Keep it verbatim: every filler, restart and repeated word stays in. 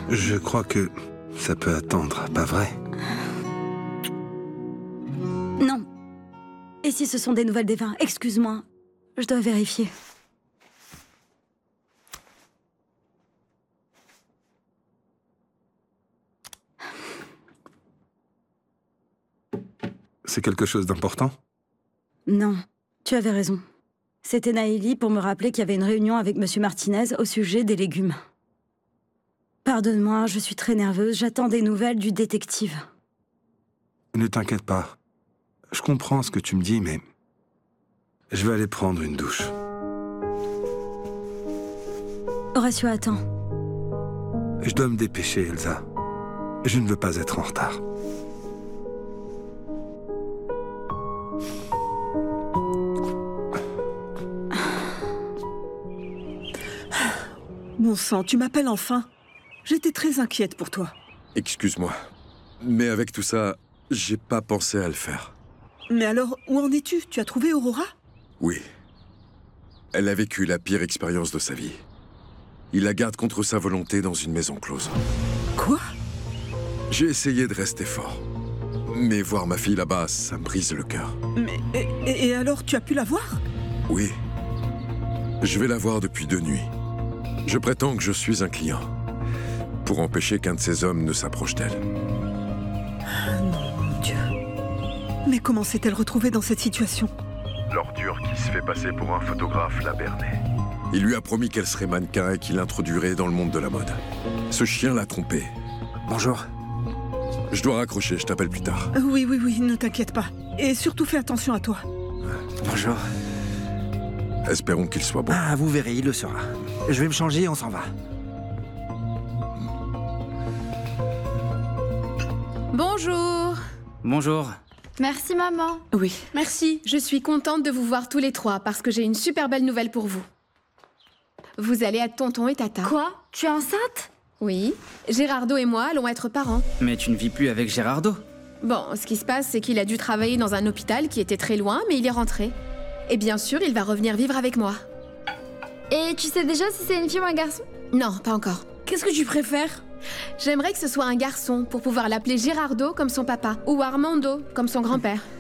Je crois que ça peut attendre, pas vrai? Non. Et si ce sont des nouvelles d'Eva? Excuse-moi, je dois vérifier. C'est quelque chose d'important? Non, tu avais raison. C'était Naëlie pour me rappeler qu'il y avait une réunion avec Monsieur Martinez au sujet des légumes. Pardonne-moi, je suis très nerveuse, j'attends des nouvelles du détective. Ne t'inquiète pas. Je comprends ce que tu me dis, mais... je vais aller prendre une douche. Horacio, attends. Je dois me dépêcher, Elsa. Je ne veux pas être en retard. Bon sang, tu m'appelles enfin? J'étais très inquiète pour toi. Excuse-moi, mais avec tout ça, j'ai pas pensé à le faire. Mais alors, où en es-tu? Tu as trouvé Aurora? Oui. Elle a vécu la pire expérience de sa vie. Il la garde contre sa volonté dans une maison close. Quoi? J'ai essayé de rester fort. Mais voir ma fille là-bas, ça me brise le cœur. Mais... Et, et alors, tu as pu la voir? Oui. Je vais la voir depuis deux nuits. Je prétends que je suis un client. Pour empêcher qu'un de ces hommes ne s'approche d'elle. Ah non, mon Dieu. Mais comment s'est-elle retrouvée dans cette situation? L'ordure qui se fait passer pour un photographe l'a berné. Il lui a promis qu'elle serait mannequin et qu'il l'introduirait dans le monde de la mode. Ce chien l'a trompée. Bonjour. Je dois raccrocher, je t'appelle plus tard. Oui, oui, oui, ne t'inquiète pas. Et surtout, fais attention à toi. Bonjour. Espérons qu'il soit bon. Ah, vous verrez, il le sera. Je vais me changer et on s'en va. Bonjour. Bonjour. Merci maman. Oui. Merci, je suis contente de vous voir tous les trois parce que j'ai une super belle nouvelle pour vous. Vous allez être tonton et tata. Quoi? Tu es enceinte? Oui. Gérardo et moi allons être parents. Mais tu ne vis plus avec Gérardo. Bon, ce qui se passe, c'est qu'il a dû travailler dans un hôpital qui était très loin, mais il est rentré. Et bien sûr, il va revenir vivre avec moi. Et tu sais déjà si c'est une fille ou un garçon? Non, pas encore. Qu'est-ce que tu préfères? J'aimerais que ce soit un garçon pour pouvoir l'appeler Gérardo comme son papa ou Armando comme son grand-père.